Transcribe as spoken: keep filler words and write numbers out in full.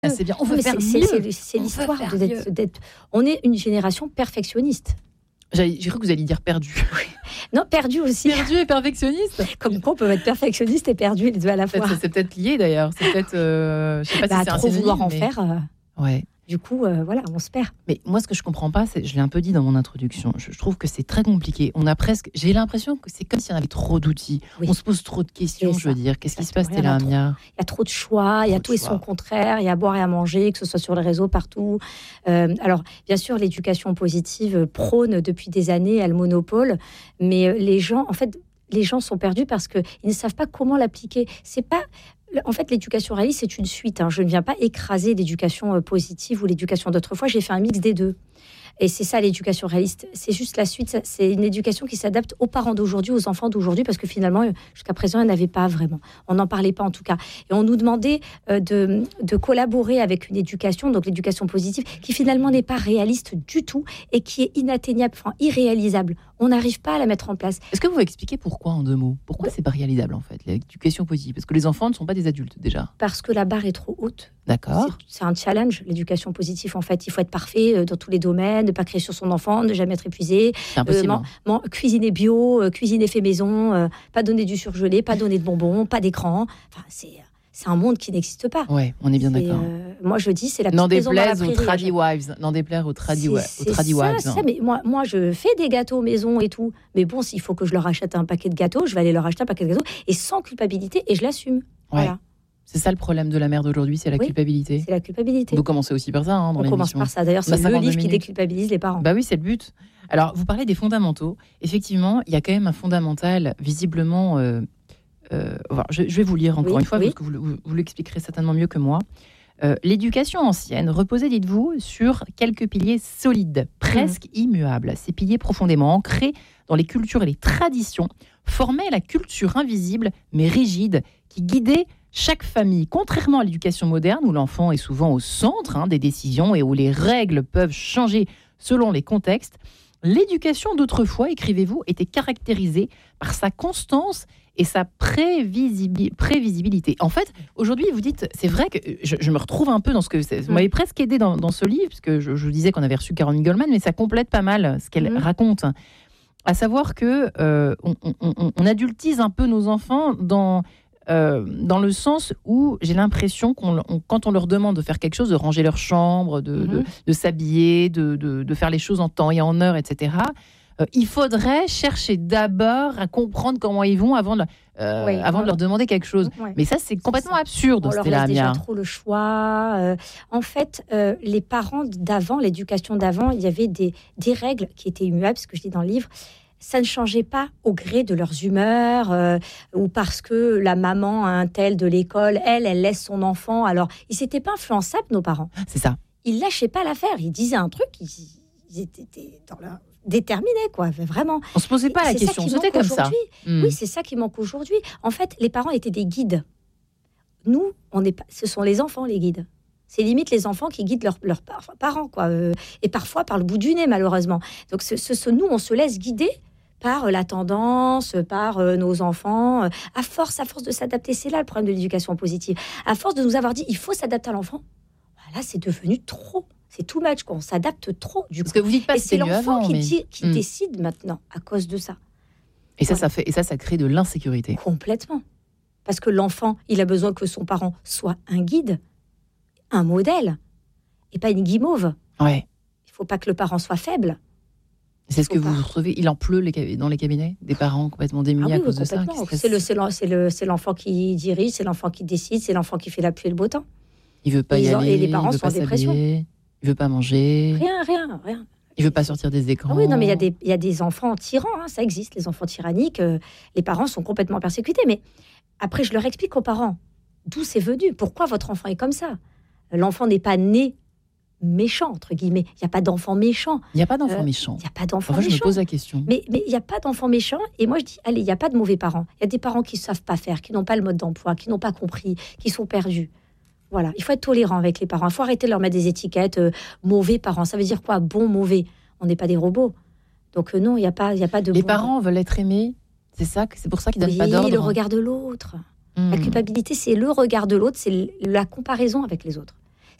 Ah, c'est bien, on veut mais faire c'est, mieux. c'est, c'est, c'est On l'histoire veut faire d'être, mieux. d'être... On est une génération perfectionniste. J'ai, j'ai cru que vous alliez dire perdu. Non, perdu aussi. Perdu et perfectionniste. Comme quoi, on peut être perfectionniste et perdu les deux à la fois. Peut-être, c'est peut-être lié d'ailleurs. C'est peut-être, euh, je sais pas Bah, si c'est un trop synonyme, vouloir en mais... faire, euh, Ouais. du coup, euh, voilà, on se perd. Mais moi, ce que je comprends pas, c'est, je l'ai un peu dit dans mon introduction, je, je trouve que c'est très compliqué. On a presque, j'ai l'impression que c'est comme si on avait trop d'outils. Oui. On se pose trop de questions, C'est je veux ça. dire. Qu'est-ce qui se passe, Exactement, il y en a Stella Amiard? Il y a trop de choix, il y a Trop tout de et choix. son contraire, il y a à boire et à manger, que ce soit sur les réseaux, partout. Euh, alors, bien sûr, l'éducation positive prône depuis des années, elle monopole, mais les gens, en fait, les gens sont perdus parce qu'ils ne savent pas comment l'appliquer. C'est pas... En fait, l'éducation réaliste, c'est une suite. Hein. Je ne viens pas écraser l'éducation euh, positive ou l'éducation d'autrefois. J'ai fait un mix des deux. Et c'est ça l'éducation réaliste. C'est juste la suite. C'est une éducation qui s'adapte aux parents d'aujourd'hui, aux enfants d'aujourd'hui, parce que finalement, jusqu'à présent, elle n'avait pas vraiment. On n'en parlait pas en tout cas. Et on nous demandait euh, de, de collaborer avec une éducation, donc l'éducation positive, qui finalement n'est pas réaliste du tout et qui est inatteignable, enfin irréalisable. On n'arrive pas à la mettre en place. Est-ce que vous pouvez expliquer pourquoi en deux mots? Pourquoi c'est pas réalisable en fait, l'éducation positive? Parce que les enfants ne sont pas des adultes déjà. Parce que la barre est trop haute. D'accord. C'est, c'est un challenge, l'éducation positive en fait. Il faut être parfait euh, dans tous les domaines, ne pas crier sur son enfant, ne jamais être épuisé. C'est impossible. Euh, man- man- cuisiner bio, euh, cuisiner fait maison, euh, pas donner du surgelé, pas donner de bonbons, pas d'écran. Enfin, c'est, c'est un monde qui n'existe pas. Ouais, on est bien C'est, d'accord. euh, moi, je dis, c'est la N'en petite maison dans la déplaise aux prairie, tradi à wives. N'en déplaire aux tradi C'est- wa- aux c'est tradi ça, wives. c'est hein. ça. Mais moi, moi, je fais des gâteaux maison et tout. Mais bon, s'il faut que je leur achète un paquet de gâteaux, je vais aller leur acheter un paquet de gâteaux et sans culpabilité et je l'assume. Ouais. Voilà, C'est ça le problème de la mère d'aujourd'hui, c'est la Oui. culpabilité. c'est la culpabilité. Vous commencez aussi par ça hein, dans On commence l'émission. par ça. D'ailleurs, On a c'est le cinquante-deux livre qui minutes. déculpabilise les parents. Bah oui, c'est le but. Alors, vous parlez des fondamentaux. Effectivement, il y a quand même un fondamental, visiblement. Euh, euh, voilà, je, je vais vous lire encore Oui, une fois, oui. parce que vous, vous- vous l'expliquerez certainement mieux que moi. Euh, L'éducation ancienne reposait, dites-vous, sur quelques piliers solides, presque Mmh. immuables. Ces piliers profondément ancrés dans les cultures et les traditions formaient la culture invisible, mais rigide, qui guidait chaque famille. Contrairement à l'éducation moderne, où l'enfant est souvent au centre hein, des décisions et où les règles peuvent changer selon les contextes, l'éducation d'autrefois, écrivez-vous, était caractérisée par sa constance et sa prévisibi- prévisibilité. En fait, aujourd'hui, vous dites, c'est vrai que je, je me retrouve un peu dans ce que... c'est- Vous Mm. m'avez presque aidé dans, dans ce livre, puisque je, je vous disais qu'on avait reçu Caroline Goldman, mais ça complète pas mal ce qu'elle Mm. raconte. À savoir que euh, on, on- on- on adultise un peu nos enfants dans... euh, dans le sens où j'ai l'impression qu'on, on- quand on leur demande de faire quelque chose, de ranger leur chambre, de, de- Mhm. de s'habiller, de, de- de faire les choses en temps et en heure, et cetera, euh, il faudrait chercher d'abord à comprendre comment ils vont avant de, euh, Oui, avant on- de leur demander quelque chose. Ouais. Mais ça, c'est complètement ça. absurde, On leur Stella laisse déjà Amiard. trop le choix. Euh, en fait, euh, les parents d'avant, l'éducation d'avant, il y avait des, des règles qui étaient immuables, ce que je dis dans le livre. Ça ne changeait pas au gré de leurs humeurs euh, ou parce que la maman, un tel de l'école, elle, elle laisse son enfant. Alors, ils n'étaient pas influençables, nos parents. C'est ça. Ils lâchaient pas l'affaire. Ils disaient un truc, ils, ils étaient dans leur... déterminés, quoi, vraiment. On se posait pas la C'est ça question, qui c'était manque comme ça. aujourd'hui. Hmm. Oui, c'est ça qui manque aujourd'hui. En fait, les parents étaient des guides. Nous, on est pas, ce sont les enfants, les guides. C'est limite les enfants qui guident leurs, leurs par- parents, quoi. Euh, et parfois par le bout du nez, malheureusement. Donc, ce, ce- ce- nous, on se laisse guider par euh, la tendance, par euh, nos enfants. Euh, à force, à force de s'adapter, c'est là le problème de l'éducation positive. À force de nous avoir dit, il faut s'adapter à l'enfant. Là, c'est devenu trop. C'est too much, quoi. On s'adapte trop, du coup. Parce que vous dites pas Et que c'est c'était mieux l'enfant avant. qui, mais- dit- qui Hmm. décide maintenant à cause de ça. Et ça, Voilà. ça fait, et ça, ça crée de l'insécurité. Complètement. Parce que l'enfant, il a besoin que son parent soit un guide, un modèle, et pas une guimauve. Ouais. Il faut pas que le parent soit faible. C'est ce que Faut vous pas. retrouvez. Il en pleut les cab- dans les cabinets, des parents complètement démunis Ah à oui, cause oui, de ça. qui complètement. se C'est, le, laissent- c'est, l'en- c'est, le, c'est l'enfant qui dirige, c'est l'enfant qui décide, c'est l'enfant qui fait la pluie et le beau temps. Il veut pas Et y ils ont- aller. et les parents il veut sont pas en dépression. s'habiller, Il veut pas manger. Rien, rien, rien. Il veut pas sortir des écrans. Ah oui, non, mais il y a des, il y a des enfants tyrans, hein, ça existe, les enfants tyranniques. euh, les parents sont complètement persécutés. Mais après, je leur explique aux parents d'où c'est venu, pourquoi votre enfant est comme ça. L'enfant n'est pas né méchant, entre guillemets. Il n'y a pas d'enfant méchant. Il n'y a pas d'enfant Euh, méchant. Il n'y a pas d'enfant Enfin, je me méchant. pose la question. Mais mais il n'y a pas d'enfants méchants. Et moi, je dis, allez, il n'y a pas de mauvais parents. Il y a des parents qui ne savent pas faire, qui n'ont pas le mode d'emploi, qui n'ont pas compris, qui sont perdus. Voilà, il faut être tolérant avec les parents. Il faut arrêter de leur mettre des étiquettes. euh, mauvais parents, ça veut dire quoi? Bon, mauvais. On n'est pas des robots. Donc euh, non, il n'y a pas, il y a pas de Les bon- parents veulent être aimés. C'est ça, que- c'est pour ça qu'ils donnent Oui, pas d'ordre. le regard de l'autre. Hmm. La culpabilité, c'est le regard de l'autre, c'est l- la comparaison avec les autres.